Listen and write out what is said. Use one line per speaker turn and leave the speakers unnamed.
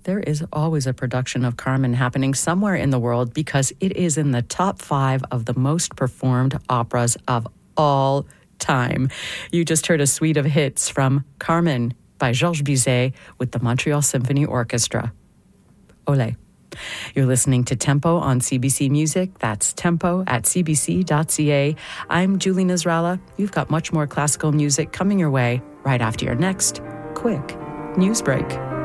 there is always a production of Carmen happening somewhere in the world because it is in the top 5 of the most performed operas of all time. You just heard a suite of hits from Carmen by Georges Bizet with the Montreal Symphony Orchestra. Olé. You're listening to Tempo on CBC Music. That's tempo at cbc.ca. I'm Julie Nasrallah. You've got much more classical music coming your way right after your next quick news break.